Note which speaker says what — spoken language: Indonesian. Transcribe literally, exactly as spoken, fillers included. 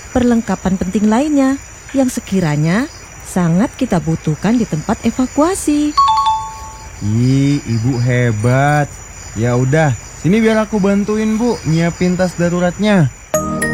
Speaker 1: perlengkapan penting lainnya yang sekiranya sangat kita butuhkan di tempat evakuasi.
Speaker 2: Ih, Ibu hebat. Ya udah, sini biar aku bantuin Bu nyiapin tas daruratnya.